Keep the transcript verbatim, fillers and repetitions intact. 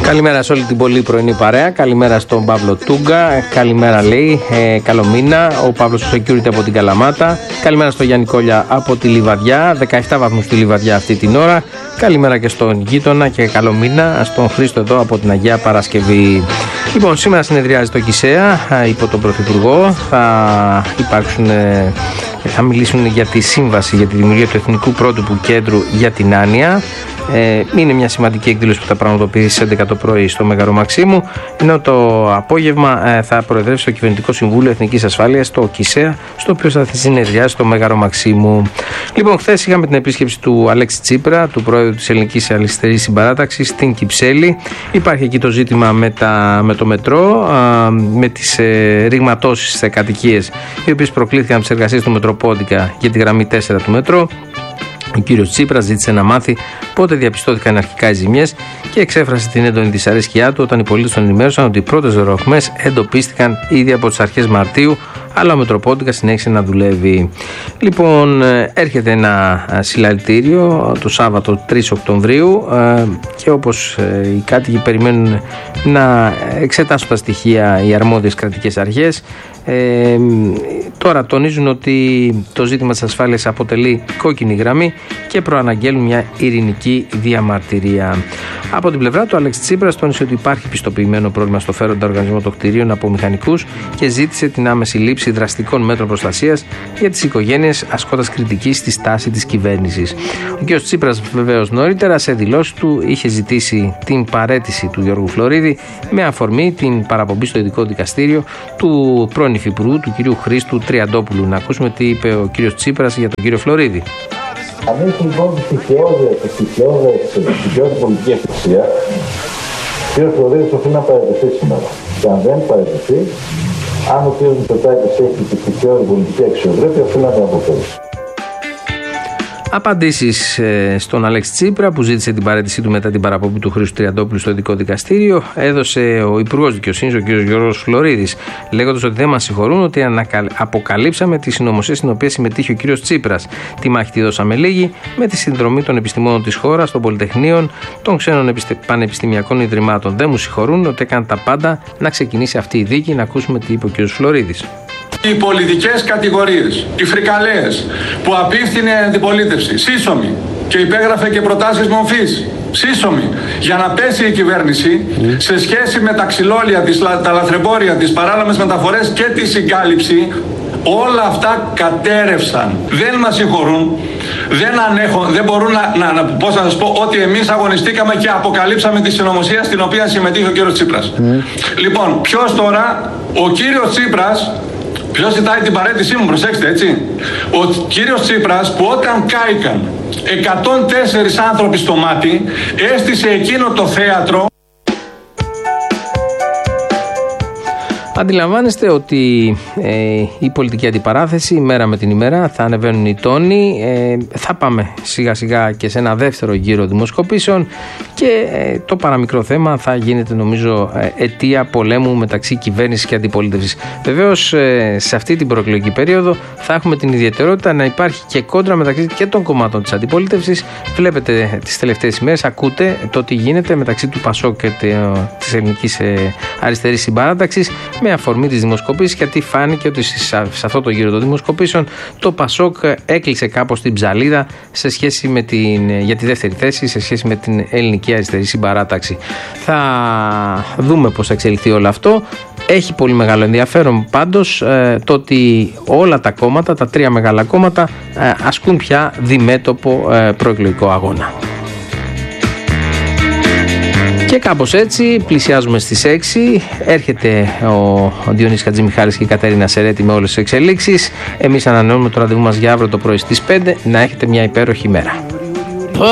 Καλημέρα σε όλη την πολύ πρωινή παρέα. Καλημέρα στον Παύλο Τούγκα. Καλημέρα, λέει. Ε, καλό μήνα. Ο Παύλος του Security από την Καλαμάτα. Καλημέρα στον Γιάννη Κόλια από τη Λιβαδιά. δεκαεπτά βαθμούς στη Λιβαδιά αυτή την ώρα. Καλημέρα και στον γείτονα και καλό μήνα στον Χρήστο εδώ από την Αγία Παρασκευή. Λοιπόν, σήμερα συνεδριάζει το ΚΙΣΕΑ υπό τον Πρωθυπουργό. Θα υπάρξουν. Θα μιλήσουν για τη σύμβαση για τη δημιουργία του Εθνικού Πρότυπου Κέντρου για την Άνοια. Ε, είναι μια σημαντική εκδήλωση που θα πραγματοποιήσει στις έντεκα το πρωί στο Μέγαρο Μαξίμου, ενώ το απόγευμα ε, θα προεδρεύσει το Κυβερνητικό Συμβούλιο Εθνικής Ασφάλειας, το ΚΙΣΕΑ, στο οποίο θα συνεδριάσει στο Μέγαρο Μαξίμου. Λοιπόν, χθες είχαμε την επίσκεψη του Αλέξη Τσίπρα, του πρόεδρου της Ελληνικής Αριστερής Συμπαράταξης, στην Κυψέλη. Υπάρχει εκεί το ζήτημα με, τα, με το μετρό, α, με τις ε, ρηγματώσεις στις κατοικίες, οι οποίες προκλήθηκαν από τις εργασίες του Μετροπόντικα για τη γραμμή τέσσερα του μετρό. Ο κύριος Τσίπρας ζήτησε να μάθει πότε διαπιστώθηκαν αρχικά οι ζημιές και εξέφρασε την έντονη δυσαρέσκειά του όταν οι πολίτες τον ενημέρωσαν ότι οι πρώτες δωρεοχμές εντοπίστηκαν ήδη από τις αρχές Μαρτίου, αλλά ο Μετροπόντικα συνέχισε να δουλεύει. Λοιπόν, έρχεται ένα συλλαλητήριο το Σάββατο τρεις Οκτωβρίου και όπως οι κάτοικοι περιμένουν να εξετάσουν τα στοιχεία οι αρμόδιες κρατικές αρχές, Ε, τώρα τονίζουν ότι το ζήτημα της ασφάλειας αποτελεί κόκκινη γραμμή και προαναγγέλουν μια ειρηνική διαμαρτυρία. Από την πλευρά του, Αλέξη Τσίπρας τόνισε ότι υπάρχει πιστοποιημένο πρόβλημα στο φέροντα οργανισμό των κτηρίων από μηχανικούς και ζήτησε την άμεση λήψη δραστικών μέτρων προστασίας για τις οικογένειες, ασκώντας κριτική στη στάση της κυβέρνησης. Ο κ. Τσίπρας, βεβαίως, νωρίτερα σε δηλώσεις του είχε ζητήσει την παραίτηση του Γιώργου Φλωρίδη με αφορμή την παραπομπή στο ειδικό δικαστήριο του πρώην Υφυπουργού, του κ. Χρήστου Τριαντόπουλου. Να ακούσουμε τι είπε ο κ. Τσίπρας για τον κ. Φλωρίδη. Αμέσως λοιπόν τη στοιχειώδη πολιτική ευθυσία, ο κ. Φλωρίδης οφείλει να παραιτηθεί σήμερα. Και αν δεν παραιτηθεί, αν ο κ. Μητσοτάκης έχει τη στοιχειώδη πολιτική αξιοπρέπεια, οφείλει να την αποφέρει. Απαντήσεις ε, στον Αλέξη Τσίπρα που ζήτησε την παραίτησή του μετά την παραπομπή του Χρήστου Τριαντόπουλου στο ειδικό δικαστήριο έδωσε ο Υπουργός Δικαιοσύνης, ο κ. Γιώργος Φλωρίδης, λέγοντας ότι δεν μας συγχωρούν, ότι αποκαλύψαμε τη συνωμοσία στην οποία συμμετείχε ο κ. Τσίπρας. Τη μάχη τη δώσαμε λίγη με τη συνδρομή των επιστημόνων της χώρας, των πολυτεχνείων, των ξένων επιστε... πανεπιστημιακών ιδρυμάτων. Δεν μου συγχωρούν ότι έκαναν τα πάντα να ξεκινήσει αυτή η δίκη. Να ακούσουμε τι είπε ο κ. Φλωρίδης. Οι πολιτικές κατηγορίες, οι φρικαλέες που απίφθινε αντιπολίτευση, σύσσωμη και υπέγραφε και προτάσεις μορφής, σύσσωμη, για να πέσει η κυβέρνηση σε σχέση με τα ξυλόλια, τις, τα λαθρεμπόρια, τις παράνομες μεταφορές και τη συγκάλυψη, όλα αυτά κατέρευσαν. Δεν μας συγχωρούν, δεν ανέχουν, δεν μπορούν να, να, να, πώς να σας πω, ότι εμείς αγωνιστήκαμε και αποκαλύψαμε τη συνωμοσία στην οποία συμμετείχε ο κύριος Τσίπρας. Mm. Λοιπόν, ποιος τώρα, ο κύριος Τσίπρας, ποιος ζητάει την παραίτησή μου, προσέξτε, έτσι. Ο κύριος Τσίπρας που όταν κάηκαν εκατόν τέσσερις άνθρωποι στο μάτι, έστησε εκείνο το θέατρο. Αντιλαμβάνεστε ότι ε, η πολιτική αντιπαράθεση μέρα με την ημέρα θα ανεβαίνουν οι τόνοι, ε, θα πάμε σιγά σιγά και σε ένα δεύτερο γύρο δημοσκοπήσεων και ε, το παραμικρό θέμα θα γίνεται, νομίζω, ε, αιτία πολέμου μεταξύ κυβέρνησης και αντιπολίτευσης. Βεβαίως ε, σε αυτή την προεκλογική περίοδο θα έχουμε την ιδιαιτερότητα να υπάρχει και κόντρα μεταξύ και των κομμάτων της αντιπολίτευσης. Βλέπετε τις τελευταίες ημέρες, ακούτε το τι γίνεται μεταξύ του ΠΑΣΟΚ και της Ελληνικής Αριστερής Συμπαράταξης, με αφορμή τις δημοσκοπήσεις, γιατί φάνηκε ότι σε αυτό το γύρο των δημοσκοπήσεων το ΠΑΣΟΚ έκλεισε κάπως την ψαλίδα σε σχέση με την, για τη δεύτερη θέση σε σχέση με την Ελληνική Αριστερή Συμπαράταξη. Θα δούμε πώς θα εξελιχθεί όλο αυτό. Έχει πολύ μεγάλο ενδιαφέρον πάντως ε, το ότι όλα τα κόμματα, τα τρία μεγάλα κόμματα, ε, ασκούν πια διμέτωπο ε, προεκλογικό αγώνα. Και κάπως έτσι πλησιάζουμε στις έξι, έρχεται ο Διονύσης Χατζημιχάλης και η Κατερίνα Σερέτη με όλες τις εξελίξεις. Εμείς ανανεώνουμε το ραντεβού μας για αύριο το πρωί στις πέντε. Να έχετε μια υπέροχη μέρα.